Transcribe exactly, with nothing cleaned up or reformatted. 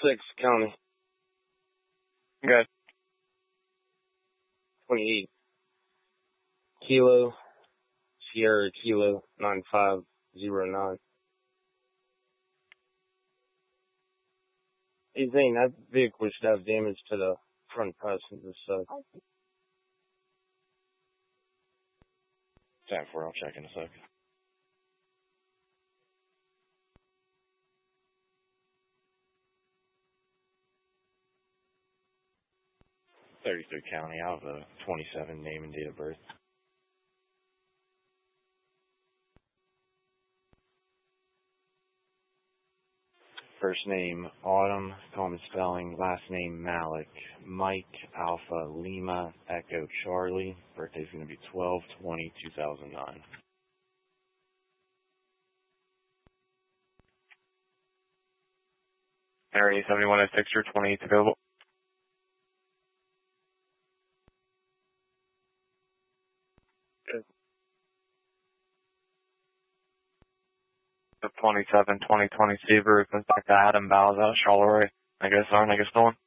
six County. Good. twenty-eight. Kilo, Sierra Kilo, nine five zero nine. Hey Zane, that vehicle should have damage to the front passenger side. ten four, I'll check in a sec. thirty-three County, I have a twenty-seven name and date of birth. First name, Autumn, common spelling. Last name, Malik. Mike, Alpha, Lima, Echo, Charlie. Birthday's going to be twelve twenty two thousand nine. Area seventy-one oh six or twenty-eight available. The twenty-seven twenty twenty Subaru goes back to Adam Balza, Charleroi. I guess, aren't I guess, the one?